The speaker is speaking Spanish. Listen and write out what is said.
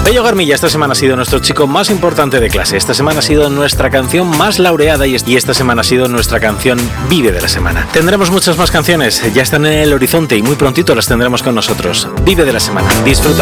Pello Garmilla esta semana ha sido nuestro chico más importante de clase. Esta semana ha sido nuestra canción más laureada y esta semana ha sido nuestra canción Vive de la semana. Tendremos muchas más canciones, ya están en el horizonte y muy prontito las tendremos con nosotros. Vive de la semana. Disfruta.